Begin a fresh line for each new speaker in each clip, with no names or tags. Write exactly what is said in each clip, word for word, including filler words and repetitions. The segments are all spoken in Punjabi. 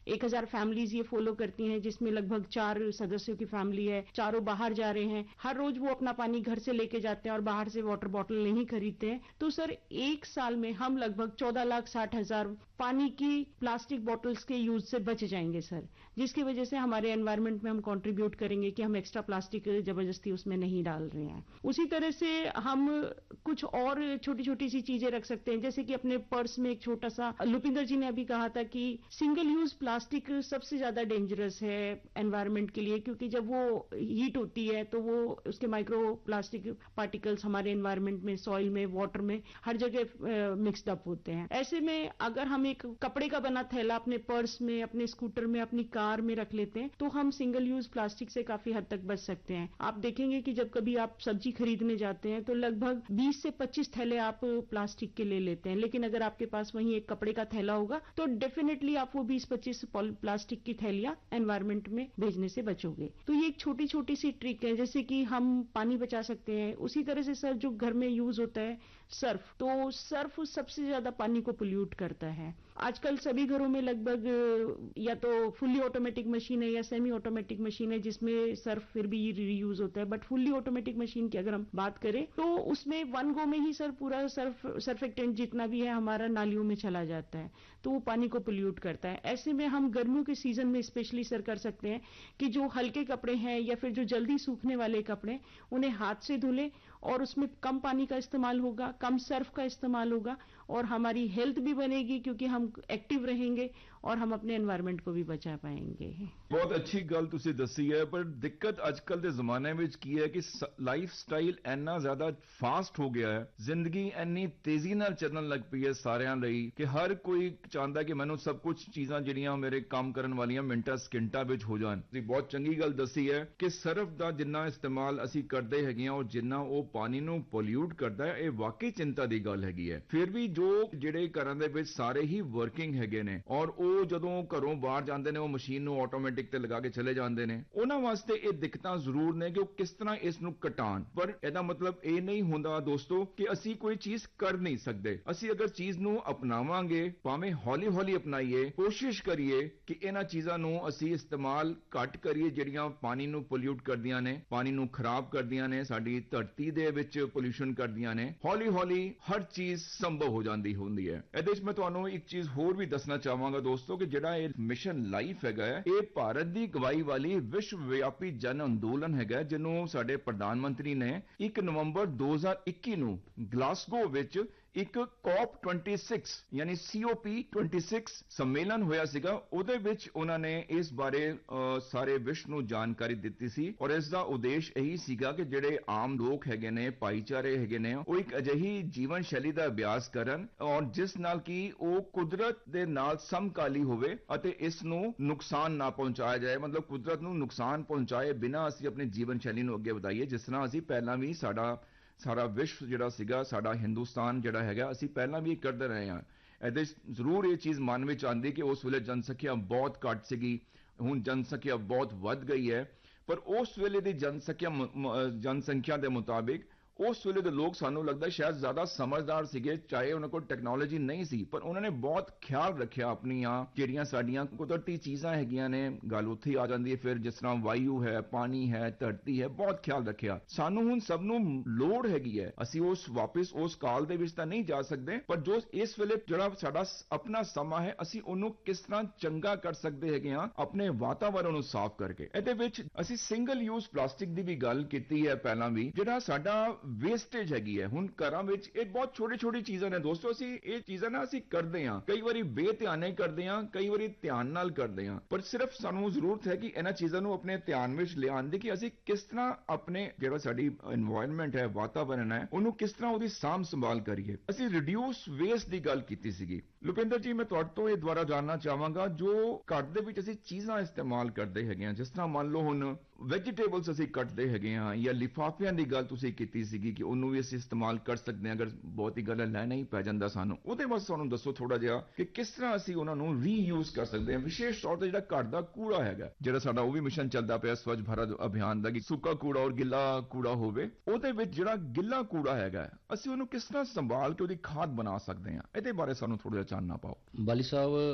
एक हजार फैमिलीज ये फॉलो करती हैं, जिसमें लगभग चार सदस्यों की फैमिली है, चारों बाहर जा रहे हैं, हर रोज वो अपना पानी घर से लेके जाते हैं और बाहर से वाटर बॉटल नहीं खरीदते हैं। तो सर एक साल में हम लगभग चौदह लाख साठ हजार पानी की प्लास्टिक बॉटल्स के यूज से बच जाएंगे सर, जिसकी वजह से हमारे एनवायरमेंट में हम कंट्रीब्यूट करेंगे कि हम एक्स्ट्रा प्लास्टिक जबरदस्ती उसमें नहीं डाल रहे हैं। उसी तरह से हम कुछ और छोटी छोटी सी चीजें रख सकते हैं, जैसे कि अपने पर्स में एक छोटा सा, लुपिंदर जी ने अभी कहा था कि सिंगल यूज प्लास्टिक सबसे ज्यादा डेंजरस है एनवायरमेंट के लिए, क्योंकि जब वो हीट होती है तो वो उसके माइक्रो प्लास्टिक पार्टिकल्स हमारे एनवायरमेंट में, सॉइल में, वाटर में हर जगह मिक्सड अप होते हैं। ऐसे में अगर हम एक कपड़े का बना थैला अपने पर्स में, अपने स्कूटर में, अपनी कार में रख लेते हैं तो हम सिंगल यूज प्लास्टिक से काफी हद तक बच सकते हैं। आप देखेंगे कि जब कभी आप सब्जी खरीदने जाते हैं तो लगभग बीस से पच्चीस थैले आप प्लास्टिक के ले लेते हैं, लेकिन अगर आपके पास वहीं एक कपड़े का थैला होगा तो डेफिनेटली आप वो बीस पच्चीस प्लास्टिक की थैलियां एनवायरमेंट में भेजने से बचोगे। तो ये एक छोटी छोटी सी ट्रिक है, जैसे कि हम पानी बचा सकते हैं। उसी तरह से सर जो घर में यूज होता है सर्फ, तो सर्फ सबसे ज्यादा पानी को पोल्यूट करता है। आजकल सभी घरों में लगभग या तो फुल्ली ऑटोमेटिक मशीन है या सेमी ऑटोमेटिक मशीन है जिसमें सर्फ फिर भी रीयूज होता है, बट फुल्ली ऑटोमेटिक मशीन की अगर हम बात करें तो उसमें वन गो में ही सर पूरा सर्फ सर्फेक्टेंट जितना भी है हमारा नालियों में चला जाता है, तो वो पानी को पोल्यूट करता है। ऐसे में हम गर्मियों के सीजन में स्पेशली सर कर सकते हैं कि जो हल्के कपड़े हैं या फिर जो जल्दी सूखने वाले कपड़े, उन्हें हाथ से धुले और उसमें कम पानी का इस्तेमाल होगा, कम सर्फ का इस्तेमाल होगा और हमारी हेल्थ भी बनेगी क्योंकि हम एक्टिव रहेंगे और हम अपने एनवायरमेंट को भी बचा पाएंगे।
बहुत अच्छी गल तुसी दसी है, पर दिक्कत अजकल के जमाने में की है कि लाइफ स्टाइल इन्ना ज्यादा फास्ट हो गया है, जिंदगी इन्नी तेजी नाल चलन लग पई है सारियां लई कि हर कोई चाहता कि मैनू सब कुछ चीजां जिहड़ियां मेरे काम करन वालियां मिंटां सकिंटां विच हो जाण। बहुत चंगी गल दसी है कि सर्फ दा जिन्ना इस्तेमाल असी करदे हैगे और जिन्ना वो पानी नू पोल्यूट करदा है, ये वाकई चिंता दी गल हैगी है। फिर भी जो जिहड़े घरां दे विच सारे ही वर्किंग हैगे ने और ਉਹ ਜਦੋਂ ਘਰੋਂ ਬਾਹਰ ਜਾਂਦੇ ਨੇ ਉਹ ਮਸ਼ੀਨ ਨੂੰ ਆਟੋਮੈਟਿਕ ਤੇ ਲਗਾ ਕੇ ਚਲੇ ਜਾਂਦੇ ਨੇ, ਉਹਨਾਂ ਵਾਸਤੇ ਇਹ ਦਿੱਕਤਾਂ ਜ਼ਰੂਰ ਨੇ ਕਿ ਉਹ ਕਿਸ ਤਰ੍ਹਾਂ ਇਸ ਨੂੰ ਘਟਾਣ। ਪਰ ਇਹਦਾ ਮਤਲਬ ਇਹ ਨਹੀਂ ਹੁੰਦਾ ਦੋਸਤੋ ਕਿ ਅਸੀਂ ਕੋਈ ਚੀਜ਼ ਕਰ ਨਹੀਂ ਸਕਦੇ। ਅਸੀਂ ਅਗਰ ਚੀਜ਼ ਨੂੰ ਅਪਣਾਵਾਂਗੇ, ਭਾਵੇਂ ਹੌਲੀ ਹੌਲੀ ਅਪਣਾਈਏ, ਕੋਸ਼ਿਸ਼ ਕਰੀਏ ਕਿ ਇਹਨਾਂ ਚੀਜ਼ਾਂ ਨੂੰ ਅਸੀਂ ਇਸਤੇਮਾਲ ਘੱਟ ਕਰੀਏ ਜਿਹੜੀਆਂ ਪਾਣੀ ਨੂੰ ਪੋਲਿਊਟ ਕਰਦੀਆਂ ਨੇ, ਪਾਣੀ ਨੂੰ ਖਰਾਬ ਕਰਦੀਆਂ ਨੇ, ਸਾਡੀ ਧਰਤੀ ਦੇ ਵਿੱਚ ਪੋਲਿਊਸ਼ਨ ਕਰਦੀਆਂ ਨੇ, ਹੌਲੀ ਹੌਲੀ ਹਰ ਚੀਜ਼ ਸੰਭਵ ਹੋ ਜਾਂਦੀ ਹੁੰਦੀ ਹੈ। ਇਹਦੇ ਵਿੱਚ ਮੈਂ ਤੁਹਾਨੂੰ ਇੱਕ ਚੀਜ਼ ਹੋਰ ਵੀ ਦੱਸਣਾ ਚਾਹਾਂਗਾ ਦੋਸਤੋ ਕਿ ਜਿਹੜਾ ਇਹ ਮਿਸ਼ਨ ਲਾਈਫ ਹੈਗਾ, ਇਹ ਭਾਰਤ ਦੀ ਅਗਵਾਈ ਵਾਲੀ ਵਿਸ਼ਵ ਵਿਆਪੀ ਜਨ ਅੰਦੋਲਨ ਹੈਗਾ, ਜਿਹਨੂੰ ਸਾਡੇ ਪ੍ਰਧਾਨ ਮੰਤਰੀ ਨੇ ਇੱਕ ਨਵੰਬਰ ਦੋ ਹਜ਼ਾਰ ਇੱਕੀ ਨੂੰ ਗਲਾਸਗੋ ਵਿੱਚ ਇੱਕ ਕੌਪ ਛੱਬੀ ਯਾਨੀ ਸੀ ਓ ਪੀ ਛੱਬੀ ਸੰਮੇਲਨ ਹੋਇਆ ਸੀਗਾ। ਉਹਦੇ ਵਿੱਚ ਉਹਨਾਂ ਨੇ ਇਸ ਬਾਰੇ ਸਾਰੇ ਵਿਸ਼ਵ ਨੂੰ ਜਾਣਕਾਰੀ ਦਿੱਤੀ ਸੀ ਔਰ ਇਸ ਦਾ ਉਦੇਸ਼ ਇਹੀ ਸੀਗਾ ਕਿ ਜਿਹੜੇ ਆਮ ਲੋਕ ਹੈਗੇ ਨੇ, ਭਾਈਚਾਰੇ ਹੈਗੇ ਨੇ, ਉਹ ਇੱਕ ਅਜਿਹੀ ਜੀਵਨ ਸ਼ੈਲੀ ਦਾ ਅਭਿਆਸ ਕਰਨ ਔਰ ਜਿਸ ਨਾਲ ਕਿ ਉਹ ਕੁਦਰਤ ਦੇ ਨਾਲ ਸਮਕਾਲੀ ਹੋਵੇ ਅਤੇ ਇਸ ਨੂੰ ਨੁਕਸਾਨ ਨਾ ਪਹੁੰਚਾਇਆ ਜਾਏ, ਮਤਲਬ ਕੁਦਰਤ ਨੂੰ ਨੁਕਸਾਨ ਪਹੁੰਚਾਏ ਬਿਨਾਂ ਅਸੀਂ ਆਪਣੀ ਜੀਵਨ ਸ਼ੈਲੀ ਨੂੰ ਅੱਗੇ ਵਧਾਈਏ, ਜਿਸ ਤਰ੍ਹਾਂ ਅਸੀਂ ਪਹਿਲਾਂ ਵੀ ਸਾਡਾ ਸਾਰਾ ਵਿਸ਼ਵ ਜਿਹੜਾ ਸੀਗਾ, ਸਾਡਾ ਹਿੰਦੁਸਤਾਨ ਜਿਹੜਾ ਹੈਗਾ, ਅਸੀਂ ਪਹਿਲਾਂ ਵੀ ਕਰਦੇ ਰਹੇ ਹਾਂ। ਇਹਦੇ ਜ਼ਰੂਰ ਇਹ ਚੀਜ਼ ਮਨ ਵਿੱਚ ਆਉਂਦੀ ਕਿ ਉਸ ਵੇਲੇ ਜਨਸੰਖਿਆ ਬਹੁਤ ਘੱਟ ਸੀਗੀ, ਹੁਣ ਜਨਸੰਖਿਆ ਬਹੁਤ ਵੱਧ ਗਈ ਹੈ, ਪਰ ਉਸ ਵੇਲੇ ਦੀ ਜਨਸੰਖਿਆ ਜਨਸੰਖਿਆ ਦੇ ਮੁਤਾਬਿਕ ਉਸ ਵੇਲੇ ਦੇ ਲੋਕ ਸਾਨੂੰ ਲੱਗਦਾ ਸ਼ਾਇਦ ਜ਼ਿਆਦਾ ਸਮਝਦਾਰ ਸੀਗੇ, ਚਾਹੇ ਉਹਨਾਂ ਕੋਲ ਟੈਕਨੋਲੋਜੀ ਨਹੀਂ ਸੀ, ਪਰ ਉਹਨਾਂ ਨੇ ਬਹੁਤ ਖਿਆਲ ਰੱਖਿਆ ਆਪਣੀਆਂ ਜਿਹੜੀਆਂ ਸਾਡੀਆਂ ਕੁਦਰਤੀ ਚੀਜ਼ਾਂ ਹੈਗੀਆਂ ਨੇ। ਗੱਲ ਉੱਥੇ ਆ ਜਾਂਦੀ ਹੈ ਫਿਰ, ਜਿਸ ਤਰ੍ਹਾਂ ਵਾਯੂ ਹੈ, ਪਾਣੀ ਹੈ, ਧਰਤੀ ਹੈ, ਬਹੁਤ ਖਿਆਲ ਰੱਖਿਆ। ਸਾਨੂੰ ਹੁਣ ਸਭ ਨੂੰ ਲੋੜ ਹੈਗੀ ਹੈ, ਅਸੀਂ ਉਸ ਵਾਪਸ ਉਸ ਕਾਲ ਦੇ ਵਿੱਚ ਤਾਂ ਨਹੀਂ ਜਾ ਸਕਦੇ, ਪਰ ਜੋ ਇਸ ਵੇਲੇ ਜਿਹੜਾ ਸਾਡਾ ਆਪਣਾ ਸਮਾਂ ਹੈ, ਅਸੀਂ ਉਹਨੂੰ ਕਿਸ ਤਰ੍ਹਾਂ ਚੰਗਾ ਕਰ ਸਕਦੇ ਹੈਗੇ ਹਾਂ ਆਪਣੇ ਵਾਤਾਵਰਣ ਨੂੰ ਸਾਫ਼ ਕਰਕੇ। ਇਹਦੇ ਵਿੱਚ ਅਸੀਂ ਸਿੰਗਲ ਯੂਜ਼ ਪਲਾਸਟਿਕ ਦੀ ਵੀ ਗੱਲ ਕੀਤੀ ਹੈ ਪਹਿਲਾਂ ਵੀ, ਜਿਹੜਾ ਸਾਡਾ ਵੇਸਟੇਜ ਹੈਗੀ ਹੈ ਹੁਣ ਘਰਾਂ ਵਿੱਚ, ਇਹ ਬਹੁਤ ਛੋਟੀ ਛੋਟੀ ਚੀਜ਼ਾਂ ਨੇ ਦੋਸਤੋ। ਅਸੀਂ ਇਹ ਚੀਜ਼ਾਂ ਨਾ ਅਸੀਂ ਕਰਦੇ ਹਾਂ, ਕਈ ਵਾਰੀ ਬੇਧਿਆਨੇ ਕਰਦੇ ਹਾਂ, ਕਈ ਵਾਰੀ ਧਿਆਨ ਨਾਲ ਕਰਦੇ ਹਾਂ, ਪਰ ਸਿਰਫ ਸਾਨੂੰ ਜ਼ਰੂਰਤ ਹੈ ਕਿ ਇਹਨਾਂ ਚੀਜ਼ਾਂ ਨੂੰ ਆਪਣੇ ਧਿਆਨ ਵਿੱਚ ਲਿਆਉਣ ਦੀ ਕਿ ਅਸੀਂ ਕਿਸ ਤਰ੍ਹਾਂ ਆਪਣੇ ਜਿਹੜਾ ਸਾਡੀ এনवायरमेंट ਹੈ, ਵਾਤਾਵਰਣ ਹੈ, ਉਹਨੂੰ ਕਿਸ ਤਰ੍ਹਾਂ ਉਹਦੀ ਸਾਂਭ ਸੰਭਾਲ ਕਰੀਏ। ਅਸੀਂ ਰਿਡਿਊਸ ਵੇਸਟ ਦੀ ਗੱਲ ਕੀਤੀ ਸੀਗੀ। ਲੁਪਿੰਦਰ ਜੀ, ਮੈਂ ਤੁਹਾਡੇ ਤੋਂ ਇਹ ਦੁਆਰਾ ਜਾਣਨਾ ਚਾਹਾਂਗਾ, ਜੋ ਘਰ ਦੇ ਵਿੱਚ ਅਸੀਂ ਚੀਜ਼ਾਂ ਇਸਤੇਮਾਲ ਕਰਦੇ ਹੈਗੇ ਹਾਂ, ਜਿਸ ਤਰ੍ਹਾਂ ਮੰਨ ਲਓ ਹੁਣ ਵੈਜੀਟੇਬਲਸ ਅਸੀਂ ਕੱਟਦੇ ਹੈਗੇ ਹਾਂ ਜਾਂ ਲਿਫਾਫਿਆਂ ਦੀ ਗੱਲ ਤੁਸੀਂ ਕੀਤੀ ਸੀਗੀ ਕਿ ਉਹਨੂੰ ਵੀ ਅਸੀਂ ਇਸਤੇਮਾਲ ਕਰ ਸਕਦੇ ਹਾਂ ਅਗਰ ਬਹੁਤੀ ਗੱਲ ਲੈਣਾ ਹੀ ਪੈ ਜਾਂਦਾ ਸਾਨੂੰ। ਉਹਦੇ ਵਾਸਤੇ ਸਾਨੂੰ ਦੱਸੋ ਥੋੜਾ ਜਿਹਾ ਕਿ ਕਿਸ ਤਰ੍ਹਾਂ ਅਸੀਂ ਉਹਨਾਂ ਨੂੰ ਰੀਯੂਜ਼ ਕਰ ਸਕਦੇ ਹਾਂ, ਵਿਸ਼ੇਸ਼ ਤੌਰ ਤੇ ਜਿਹੜਾ ਘਰ ਦਾ ਕੂੜਾ ਹੈਗਾ, ਜਿਹੜਾ ਸਾਡਾ ਉਹ ਵੀ ਮਿਸ਼ਨ ਚੱਲਦਾ ਪਿਆ ਸਵੱਛ ਭਾਰਤ ਅਭਿਆਨ ਦਾ ਕਿ ਸੁੱਕਾ ਕੂੜਾ ਔਰ ਗਿੱਲਾ ਕੂੜਾ ਹੋਵੇ। ਉਹਦੇ ਵਿੱਚ ਜਿਹੜਾ ਗਿੱਲਾ ਕੂੜਾ ਹੈਗਾ, ਅਸੀਂ ਉਹਨੂੰ ਕਿਸ ਤਰ੍ਹਾਂ ਸੰਭਾਲ ਕੇ ਉਹਦੀ ਖਾਦ ਬਣਾ ਸਕਦੇ ਹਾਂ, ਇਹਦੇ ਬਾਰੇ ਸਾਨੂੰ ਥੋੜਾ ਜਿਹਾ ਚਾਨਣਾ ਪਾਓ।
ਬਾਲੀ ਸਾਹਿਬ,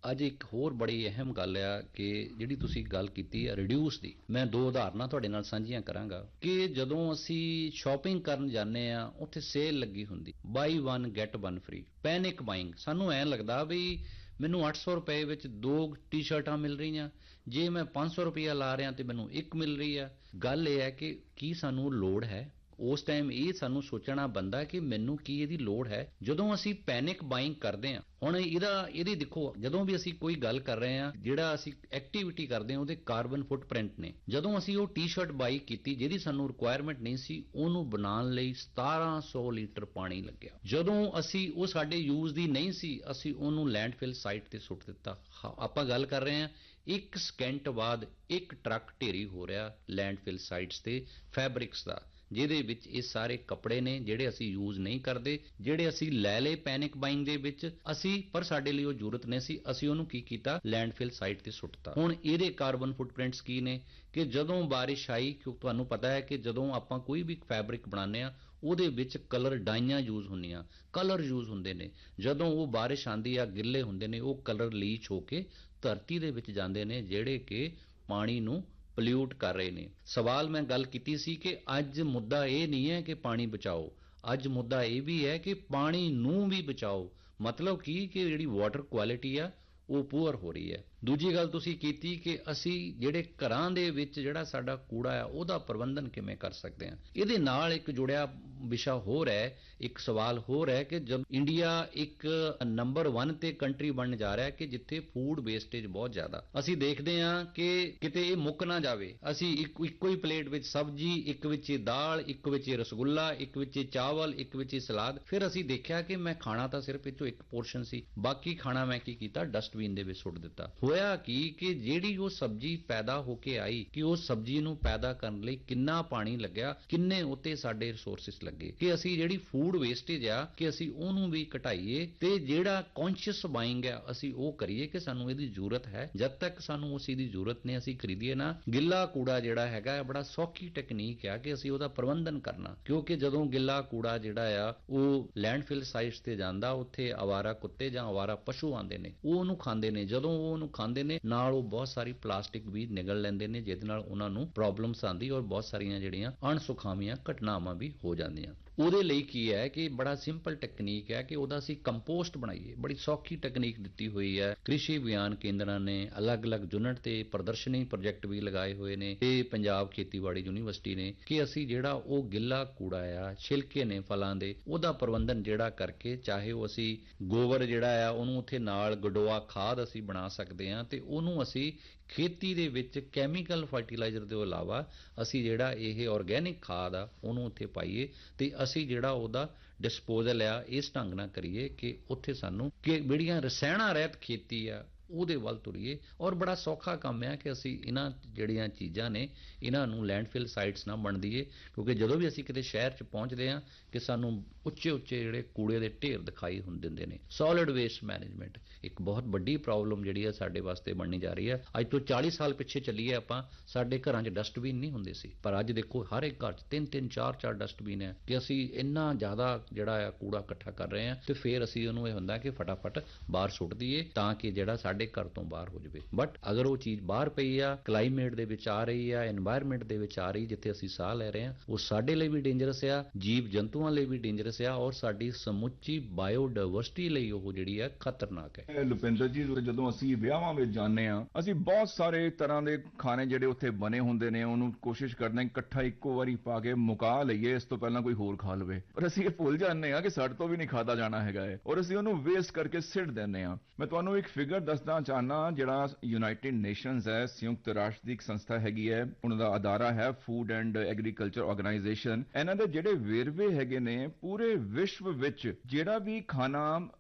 ਅੱਜ ਇੱਕ ਹੋਰ ਬੜੀ ਅਹਿਮ ਗੱਲ ਆ ਕਿ ਜਿਹੜੀ ਤੁਸੀਂ ਗੱਲ ਕੀਤੀ ਹੈ ਰਿਡਿਊਸ ਦੀ, ਮੈਂ ਦੋ ਉਦਾਹਰਨਾਂ ਤੁਹਾਡੇ ਨਾਲ ਸਾਂਝੀਆਂ ਕਰਾਂਗਾ ਕਿ ਜਦੋਂ ਅਸੀਂ ਸ਼ਾਪਿੰਗ ਕਰਨ ਜਾਂਦੇ ਆ ਉੱਥੇ ਸੇਲ ਲੱਗੀ ਹੁੰਦੀ, ਬਾਈ one get one free, panic buying, ਸਾਨੂੰ ਐਂ ਲੱਗਦਾ ਵੀ ਮੈਨੂੰ ਅੱਠ ਸੌ ਰੁਪਏ ਵਿੱਚ ਦੋ ਟੀ-ਸ਼ਰਟਾਂ ਮਿਲ ਰਹੀਆਂ, ਜੇ ਮੈਂ ਪੰਜ ਸੌ ਰੁਪਇਆ ਲਾ ਰਿਹਾ ਤੇ ਮੈਨੂੰ ਇੱਕ ਮਿਲ ਰਹੀ ਆ। ਗੱਲ ਇਹ ਹੈ ਕਿ ਕੀ ਸਾਨੂੰ ਲੋੜ ਹੈ? ਉਸ ਟਾਈਮ ਇਹ ਸਾਨੂੰ ਸੋਚਣਾ ਬਣਦਾ ਕਿ ਮੈਨੂੰ ਕੀ ਇਹਦੀ ਲੋੜ ਹੈ। ਜਦੋਂ ਅਸੀਂ ਪੈਨਿਕ ਬਾਇੰਗ ਕਰਦੇ ਹਾਂ, ਹੁਣ ਇਹਦਾ ਇਹਦੀ ਦੇਖੋ, ਜਦੋਂ ਵੀ ਅਸੀਂ ਕੋਈ ਗੱਲ ਕਰ ਰਹੇ ਹਾਂ, ਜਿਹੜਾ ਅਸੀਂ ਐਕਟੀਵਿਟੀ ਕਰਦੇ ਹਾਂ ਉਹਦੇ ਕਾਰਬਨ ਫੁੱਟਪ੍ਰਿੰਟ ਨੇ। ਜਦੋਂ ਅਸੀਂ ਉਹ ਟੀ-ਸ਼ਰਟ ਬਾਈ ਕੀਤੀ ਜਿਹਦੀ ਸਾਨੂੰ ਰਿਕੁਆਇਰਮੈਂਟ ਨਹੀਂ ਸੀ, ਉਹਨੂੰ ਬਣਾਉਣ ਲਈ ਸਤਾਰਾਂ ਸੌ ਲੀਟਰ ਪਾਣੀ ਲੱਗਿਆ। ਜਦੋਂ ਅਸੀਂ ਉਹ ਸਾਡੇ ਯੂਜ਼ ਦੀ ਨਹੀਂ ਸੀ, ਅਸੀਂ ਉਹਨੂੰ ਲੈਂਡਫਿਲ ਸਾਈਟ ਤੇ ਸੁੱਟ ਦਿੱਤਾ। ਆਪਾਂ ਗੱਲ ਕਰ ਰਹੇ ਹਾਂ ਇੱਕ ਸਕਿੰਟ ਬਾਅਦ ਇੱਕ ਟਰੱਕ ਢੇਰੀ ਹੋ ਰਿਹਾ ਲੈਂਡਫਿਲ ਸਾਈਟਸ ਤੇ ਫੈਬਰਿਕਸ ਦਾ, ਜਿਹਦੇ ਵਿੱਚ ਇਹ ਸਾਰੇ ਕੱਪੜੇ ਨੇ ਜਿਹੜੇ ਅਸੀਂ ਯੂਜ਼ ਨਹੀਂ ਕਰਦੇ, ਜਿਹੜੇ ਅਸੀਂ ਲੈ ਲਏ ਪੈਨਿਕ ਬਾਇੰਗ ਦੇ ਵਿੱਚ ਅਸੀਂ, ਪਰ ਸਾਡੇ ਲਈ ਉਹ ਜ਼ਰੂਰਤ ਨਹੀਂ ਸੀ, ਅਸੀਂ ਉਹਨੂੰ ਕੀ ਕੀਤਾ, ਲੈਂਡਫਿਲ ਸਾਈਟ ਤੇ ਸੁੱਟਤਾ। ਹੁਣ ਇਹਦੇ ਕਾਰਬਨ ਫੁੱਟਪ੍ਰਿੰਟਸ ਕੀ ਨੇ ਕਿ ਜਦੋਂ ਬਾਰਿਸ਼ ਆਈ, ਕਿਉਂਕਿ ਤੁਹਾਨੂੰ ਪਤਾ ਹੈ ਕਿ ਜਦੋਂ ਆਪਾਂ ਕੋਈ ਵੀ ਫੈਬਰਿਕ ਬਣਾਉਂਦੇ ਆ ਉਹਦੇ ਵਿੱਚ ਕਲਰ ਡਾਈਆਂ ਯੂਜ਼ ਹੁੰਦੀਆਂ, ਕਲਰ ਯੂਜ਼ ਹੁੰਦੇ ਨੇ। ਜਦੋਂ ਉਹ ਬਾਰਿਸ਼ ਆਉਂਦੀ ਆ ਗਿੱਲੇ ਹੁੰਦੇ ਨੇ, ਉਹ ਕਲਰ ਲੀਚ ਹੋ ਕੇ ਧਰਤੀ ਦੇ ਵਿੱਚ ਜਾਂਦੇ ਨੇ, ਜਿਹੜੇ ਕਿ ਪਾਣੀ ਨੂੰ ਪੋਲਿਊਟ ਕਰ ਰਹੇ ਨੇ। ਸਵਾਲ ਮੈਂ ਗੱਲ ਕੀਤੀ ਸੀ ਕਿ ਅੱਜ ਮੁੱਦਾ ਇਹ ਨਹੀਂ ਹੈ ਕਿ ਪਾਣੀ ਬਚਾਓ, ਅੱਜ ਮੁੱਦਾ ਇਹ ਵੀ ਹੈ ਕਿ ਪਾਣੀ ਨੂੰ ਵੀ ਬਚਾਓ। ਮਤਲਬ ਕੀ ਕਿ ਜਿਹੜੀ ਵਾਟਰ ਕੁਆਲਿਟੀ ਆ ਉਹ ਪੂਅਰ ਹੋ ਰਹੀ ਹੈ। ਦੂਜੀ ਗੱਲ ਤੁਸੀਂ ਕੀਤੀ ਕਿ ਅਸੀਂ ਜਿਹੜੇ ਘਰਾਂ ਦੇ ਵਿੱਚ ਜਿਹੜਾ ਸਾਡਾ ਕੂੜਾ ਆ ਉਹਦਾ ਪ੍ਰਬੰਧਨ ਕਿਵੇਂ ਕਰ ਸਕਦੇ ਹਾਂ। ਇਹਦੇ ਨਾਲ ਇੱਕ ਜੁੜਿਆ ਵਿਸ਼ਾ ਹੋਰ ਹੈ, ਇੱਕ ਸਵਾਲ ਹੋਰ ਹੈ ਕਿ ਜਦ ਇੰਡੀਆ ਇੱਕ ਨੰਬਰ ਵਨ ਤੇ ਕੰਟਰੀ ਬਣਨ ਜਾ ਰਿਹਾ ਕਿ ਜਿੱਥੇ ਫੂਡ ਵੇਸਟੇਜ ਬਹੁਤ ਜ਼ਿਆਦਾ, ਅਸੀਂ ਦੇਖਦੇ ਹਾਂ ਕਿ ਕਿਤੇ ਇਹ ਮੁੱਕ ਨਾ ਜਾਵੇ। ਅਸੀਂ ਇੱਕ ਇੱਕੋ ਹੀ ਪਲੇਟ ਵਿੱਚ ਸਬਜ਼ੀ, ਇੱਕ ਵਿੱਚ ਦਾਲ, ਇੱਕ ਵਿੱਚ ਰਸਗੁੱਲਾ, ਇੱਕ ਵਿੱਚ ਚਾਵਲ, ਇੱਕ ਵਿੱਚ ਸਲਾਦ। ਫਿਰ ਅਸੀਂ ਦੇਖਿਆ ਕਿ ਮੈਂ ਖਾਣਾ ਤਾਂ ਸਿਰਫ ਇਹ 'ਚੋਂ ਇੱਕ ਪੋਰਸ਼ਨ ਸੀ, ਬਾਕੀ ਖਾਣਾ ਮੈਂ ਕੀ ਕੀਤਾ, ਡਸਟਬਿਨ ਦੇ ਵਿੱਚ ਸੁੱਟ ਦਿੱਤਾ। ਹੋਇਆ ਕੀ ਕਿ ਜਿਹੜੀ ਉਹ ਸਬਜ਼ੀ ਪੈਦਾ ਹੋ ਕੇ ਆਈ, ਕਿ ਉਹ ਸਬਜ਼ੀ ਨੂੰ ਪੈਦਾ ਕਰਨ ਲਈ ਕਿੰਨਾ ਪਾਣੀ ਲੱਗਿਆ, ਕਿੰਨੇ ਉੱਤੇ ਸਾਡੇ ਰਿਸੋਰਸਿਸ ਲੱਗੇ, ਕਿ ਅਸੀਂ ਜਿਹੜੀ ਫੂਡ ਵੇਸਟੇਜ ਆ ਕਿ ਅਸੀਂ ਉਹਨੂੰ ਵੀ ਘਟਾਈਏ ਤੇ ਜਿਹੜਾ ਕੌਨਸ਼ੀਅਸ ਬਾਇੰਗ ਆ ਅਸੀਂ ਉਹ ਕਰੀਏ ਕਿ ਸਾਨੂੰ ਇਹਦੀ ਜ਼ਰੂਰਤ ਹੈ। ਜਦ ਤੱਕ ਸਾਨੂੰ ਉਸ ਦੀ ਜ਼ਰੂਰਤ ਨੇ ਅਸੀਂ ਖਰੀਦੀਏ ਨਾ। ਗਿੱਲਾ ਕੂੜਾ ਜਿਹੜਾ ਹੈਗਾ ਬੜਾ ਸੌਖੀ ਟੈਕਨੀਕ ਆ ਕਿ ਅਸੀਂ ਉਹਦਾ ਪ੍ਰਬੰਧਨ ਕਰਨਾ, ਕਿਉਂਕਿ ਜਦੋਂ ਗਿੱਲਾ ਕੂੜਾ ਜਿਹੜਾ ਆ ਉਹ ਲੈਂਡਫਿਲ ਸਾਈਟਸ ਤੇ ਜਾਂਦਾ, ਉੱਥੇ ਆਵਾਰਾ ਕੁੱਤੇ ਜਾਂ ਆਵਾਰਾ ਪਸ਼ੂ ਆਉਂਦੇ ਨੇ, ਉਹ ਉਹਨੂੰ ਖਾਂਦੇ ਨੇ। ਜਦੋਂ ਉਹ ਉਹਨੂੰ ਖਾਂਦੇ ਨੇ ਨਾਲ ਉਹ ਬਹੁਤ ਸਾਰੀ ਪਲਾਸਟਿਕ ਵੀ ਨਿਗਲ ਲੈਂਦੇ ਨੇ, ਜਿਹਦੇ ਨਾਲ ਉਹਨਾਂ ਨੂੰ ਪ੍ਰੋਬਲਮਸ ਆਉਂਦੀ ਔਰ ਬਹੁਤ ਸਾਰੀਆਂ ਜਿਹੜੀਆਂ ਅਣਸੁਖਾਵੀਆਂ ਘਟਨਾਵਾਂ ਵੀ ਹੋ ਜਾਂਦੀਆਂ। ਉਹਦੇ ਲਈ ਕੀ ਹੈ ਕਿ ਬੜਾ ਸਿੰਪਲ ਟੈਕਨੀਕ ਹੈ ਕਿ ਉਹਦਾ ਅਸੀਂ ਕੰਪੋਸਟ ਬਣਾਈਏ। ਬੜੀ ਸੌਖੀ ਟੈਕਨੀਕ ਦਿੱਤੀ ਹੋਈ ਹੈ। ਕ੍ਰਿਸ਼ੀ ਵਿਗਿਆਨ ਕੇਂਦਰਾਂ ਨੇ ਅਲੱਗ-ਅਲੱਗ ਯੂਨਿਟ ਤੇ ਪ੍ਰਦਰਸ਼ਨੀ ਪ੍ਰੋਜੈਕਟ ਵੀ ਲਗਾਏ ਹੋਏ ਨੇ ਤੇ ਪੰਜਾਬ ਖੇਤੀਬਾੜੀ ਯੂਨੀਵਰਸਿਟੀ ਨੇ, ਕਿ ਅਸੀਂ ਜਿਹੜਾ ਉਹ ਗਿੱਲਾ ਕੂੜਾ ਆ, ਛਿਲਕੇ ਨੇ ਫਲਾਂ ਦੇ, ਉਹਦਾ ਪ੍ਰਬੰਧਨ ਜਿਹੜਾ ਕਰਕੇ, ਚਾਹੇ ਉਹ ਅਸੀਂ ਗੋਬਰ ਜਿਹੜਾ ਆ ਉਹਨੂੰ ਉੱਥੇ ਨਾਲ ਗਡੋਆ ਖਾਦ ਅਸੀਂ ਬਣਾ ਸਕਦੇ ਹਾਂ ਤੇ ਉਹਨੂੰ ਅਸੀਂ ਖੇਤੀ ਦੇ ਵਿੱਚ ਕੈਮੀਕਲ ਫਰਟੀਲਾਈਜ਼ਰ ਦੇ ਇਲਾਵਾ ਅਸੀਂ ਜਿਹੜਾ ਇਹ ਆਰਗੈਨਿਕ ਖਾਦ ਆ ਉਹਨੂੰ ਉੱਥੇ ਪਾਈਏ ਤੇ ਅਸੀਂ ਜਿਹੜਾ ਉਹਦਾ ਡਿਸਪੋਜ਼ਲ ਆ ਇਸ ਢੰਗ ਨਾਲ ਕਰੀਏ ਕਿ ਉੱਥੇ ਸਾਨੂੰ ਕਿ ਜਿਹੜੀਆਂ ਰਸਾਇਣਾ ਰਹਿਤ ਖੇਤੀ ਆ ਉਹਦੇ ਵੱਲ ਤੁਰੀਏ। ਔਰ ਬੜਾ ਸੌਖਾ ਕੰਮ ਹੈ ਕਿ ਅਸੀਂ ਇਹਨਾਂ ਜਿਹੜੀਆਂ ਚੀਜ਼ਾਂ ਨੇ ਇਹਨਾਂ ਨੂੰ ਲੈਂਡਫਿਲ ਸਾਈਟਸ ਨਾ ਬਣ ਦਈਏ, ਕਿਉਂਕਿ ਜਦੋਂ ਵੀ ਅਸੀਂ ਕਿਤੇ ਸ਼ਹਿਰ 'ਚ ਪਹੁੰਚਦੇ ਹਾਂ ਕਿ ਸਾਨੂੰ ਉੱਚੇ ਉੱਚੇ ਜਿਹੜੇ ਕੂੜੇ ਦੇ ਢੇਰ ਦਿਖਾਈ ਹੁੰਦੇ ਦਿੰਦੇ ਨੇ। ਸੋਲਿਡ ਵੇਸਟ ਮੈਨੇਜਮੈਂਟ ਇੱਕ ਬਹੁਤ ਵੱਡੀ ਪ੍ਰੋਬਲਮ ਜਿਹੜੀ ਹੈ ਸਾਡੇ ਵਾਸਤੇ ਬਣਨੀ ਜਾ ਰਹੀ ਹੈ। ਅੱਜ ਤੋਂ ਚਾਲੀ ਸਾਲ ਪਿੱਛੇ ਚੱਲੀਏ ਆਪਾਂ, ਸਾਡੇ ਘਰਾਂ 'ਚ ਡਸਟਬਿਨ ਨਹੀਂ ਹੁੰਦੇ ਸੀ, ਪਰ ਅੱਜ ਦੇਖੋ ਹਰ ਇੱਕ ਘਰ 'ਚ ਤਿੰਨ ਤਿੰਨ ਚਾਰ ਚਾਰ ਡਸਟਬਿਨ ਹੈ ਕਿ ਅਸੀਂ ਇੰਨਾ ਜ਼ਿਆਦਾ ਜਿਹੜਾ ਆ ਕੂੜਾ ਇਕੱਠਾ ਕਰ ਰਹੇ ਹਾਂ ਤੇ ਫਿਰ ਅਸੀਂ ਉਹਨੂੰ ਇਹ ਹੁੰਦਾ ਕਿ ਫਟਾਫਟ ਬਾਹਰ ਸੁੱਟ ਦਈਏ ਤਾਂ ਕਿ ਜਿਹੜਾ ਸਾਡੇ ਘਰ ਤੋਂ ਬਾਹਰ ਹੋ ਜਾਵੇ। ਬਟ ਅਗਰ ਉਹ ਚੀਜ਼ ਬਾਹਰ ਪਈ ਆ, ਕਲਾਈਮੇਟ ਦੇ ਵਿੱਚ ਆ ਰਹੀ ਆ, এনवायरमेंट ਦੇ ਵਿੱਚ ਆ ਰਹੀ, ਜਿੱਥੇ ਅਸੀਂ ਸਾਹ ਲੈ ਰਹੇ ਹਾਂ, ਉਹ ਸਾਡੇ ਲਈ ਵੀ ਡੇਂਜਰਸ ਆ, ਜੀਵ ਜੰਤੂਆਂ ਲਈ ਵੀ ਡੇਂਜਰਸ ਆ ਔਰ ਸਾਡੀ ਸਮੁੱਚੀ ਬਾਇਓਡਾਇਵਰਸਿਟੀ ਲਈ ਉਹ ਜਿਹੜੀ ਆ ਖਤਰਨਾਕ ਹੈ।
ਲੁਪਿੰਦਰ ਜੀ, ਜਦੋਂ ਅਸੀਂ ਵਿਆਹਾਂ ਵਿੱਚ ਜਾਂਦੇ ਹਾਂ, ਅਸੀਂ ਬਹੁਤ ਸਾਰੇ ਤਰ੍ਹਾਂ ਦੇ ਖਾਣੇ ਜਿਹੜੇ ਉੱਥੇ ਬਣੇ ਹੁੰਦੇ ਨੇ ਉਹਨੂੰ ਕੋਸ਼ਿਸ਼ ਕਰਦੇ ਹਾਂ ਇਕੱਠਾ ਇੱਕੋ ਵਾਰੀ ਪਾ ਕੇ ਮੁਕਾ ਲਈਏ, ਇਸ ਤੋਂ ਪਹਿਲਾਂ ਕੋਈ ਹੋਰ ਖਾ ਲਵੇ, ਪਰ ਅਸੀਂ ਇਹ ਭੁੱਲ ਜਾਂਦੇ ਹਾਂ ਕਿ ਸਾਡੇ ਤੋਂ ਵੀ ਨਹੀਂ ਖਾਧਾ ਜਾਣਾ ਹੈਗਾ ਹੈ ਔਰ ਅਸੀਂ ਉਹਨੂੰ ਵੇਸਟ ਕਰਕੇ ਸਿੱਟ ਦਿੰਦੇ ਹਾਂ। ਮੈਂ ਤੁਹਾਨੂੰ ਇੱਕ ਫਿਗਰ ਦੱਸਣਾ ਚਾਹਨਾ, ਜਿਹੜਾ ਯੂਨਾਈਟਿਡ ਨੇਸ਼ਨਸ ਹੈ, ਸੰਯੁਕਤ ਰਾਸ਼ਟਰ ਦੀ ਇੱਕ ਸੰਸਥਾ ਹੈਗੀ ਹੈ, ਉਹਨਾਂ ਦਾ ਅਦਾਰਾ ਹੈ ਫੂਡ ਐਂਡ ਐਗਰੀਕਲਚਰ ਆਰਗੇਨਾਈਜੇਸ਼ਨ। ਇਹਨਾਂ ਦੇ ਜਿਹੜੇ ਵੇਰਵੇ ਹੈਗੇ ਨੇ ਪੂਰੇ ਵਿਸ਼ਵ ਵਿੱਚ ਜਿਹੜਾ ਵੀ ਖਾਣਾ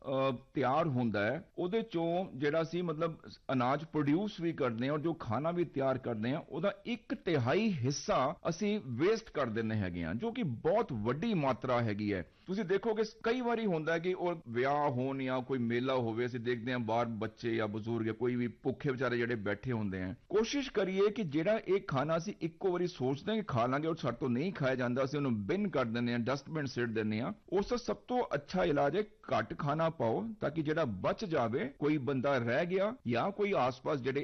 ਤਿਆਰ ਹੁੰਦਾ ਹੈ ਉਹਦੇ ਚੋਂ ਜਿਹੜਾ ਸੀ ਮਤਲਬ ਅਨਾਜ ਪ੍ਰੋਡਿਊਸ ਵੀ ਕਰਦੇ ਹਾਂ ਔਰ ਜੋ ਖਾਣਾ ਵੀ ਤਿਆਰ ਕਰਦੇ ਹਾਂ ਉਹਦਾ ਇੱਕ ਤਿਹਾਈ ਹਿੱਸਾ ਅਸੀਂ ਵੇਸਟ ਕਰ ਦਿੰਦੇ ਹੈਗੇ ਹਾਂ, ਜੋ ਕਿ ਬਹੁਤ ਵੱਡੀ ਮਾਤਰਾ ਹੈਗੀ ਹੈ। ਤੁਸੀਂ ਦੇਖੋਗੇ ਕਈ ਵਾਰੀ ਹੁੰਦਾ ਕਿ ਉਹ ਵਿਆਹ ਹੋਣ ਜਾਂ ਕੋਈ ਮੇਲਾ ਹੋਵੇ, ਅਸੀਂ ਦੇਖਦੇ ਹਾਂ ਬਾਹਰ ਬੱਚੇ ਜਾਂ ਬਜ਼ੁਰਗ ਜਾਂ ਕੋਈ ਵੀ ਭੁੱਖੇ ਵਿਚਾਰੇ ਜਿਹੜੇ ਬੈਠੇ ਹੁੰਦੇ ਆ, ਕੋਸ਼ਿਸ਼ ਕਰੀਏ ਕਿ ਜਿਹੜਾ ਇਹ ਖਾਣਾ ਅਸੀਂ ਇੱਕੋ ਵਾਰੀ ਸੋਚਦੇ ਹਾਂ ਕਿ ਖਾ ਲਾਂਗੇ ਔਰ ਸਾਡੇ ਤੋਂ ਨਹੀਂ ਖਾਇਆ ਜਾਂਦਾ, ਅਸੀਂ ਉਹਨੂੰ ਬਿਨ ਕਰ ਦਿੰਦੇ ਹਾਂ, ਡਸਟਬਿਨ ਸਿੱਟ ਦਿੰਦੇ ਹਾਂ। ਉਸ ਦਾ ਸਭ ਤੋਂ ਅੱਛਾ ਇਲਾਜ ਹੈ ਘੱਟ ਖਾਣਾ ਪਾਓ, ਤਾਂ ਕਿ ਜਿਹੜਾ ਬਚ ਜਾਵੇ, ਕੋਈ ਬੰਦਾ ਰਹਿ ਗਿਆ ਜਾਂ ਕੋਈ ਆਸ-ਪਾਸ ਜਿਹੜੇ